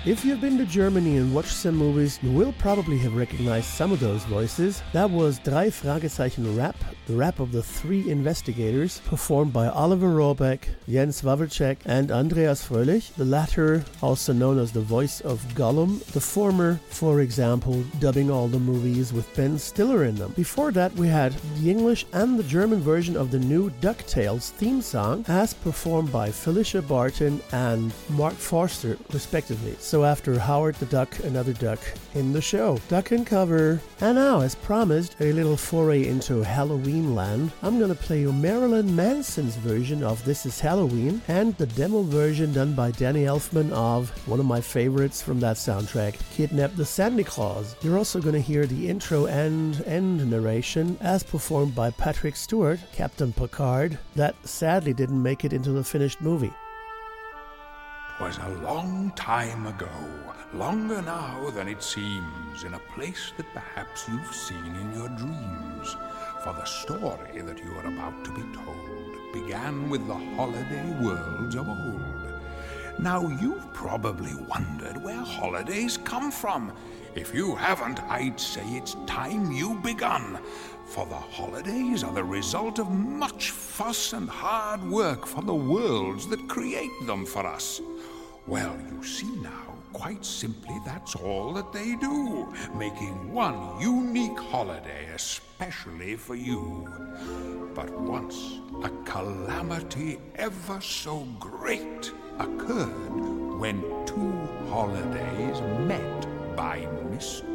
If you've been to Germany and watched some movies, you will probably have recognized some of those voices. That was Drei Fragezeichen Rap, the rap of the three investigators, performed by Oliver Rohrbeck, Jens Wawrczeck, and Andreas Fröhlich, the latter also known as the voice of Gollum, the former, for example, dubbing all the movies with Ben Stiller in them. Before that, we had the English and the German version of the new DuckTales theme song, as performed by Felicia Barton and Mark Forster, respectively. So after Howard the Duck, another duck in the show. Duck and cover. And now, as promised, a little foray into Halloween land. I'm gonna play you Marilyn Manson's version of This Is Halloween and the demo version done by Danny Elfman of one of my favorites from that soundtrack, Kidnap the Sandy Claus. You're also gonna hear the intro and end narration as performed by Patrick Stewart, Captain Picard, that sadly didn't make it into the finished movie. 'Twas a long time ago, longer now than it seems, in a place that perhaps you've seen in your dreams. For the story that you are about to be told began with the holiday worlds of old. Now you've probably wondered where holidays come from. If you haven't, I'd say it's time you begun. For the holidays are the result of much fuss and hard work for the worlds that create them for us. Well, you see now, quite simply that's all that they do, making one unique holiday especially for you. But once a calamity ever so great occurred when two holidays met by mistake.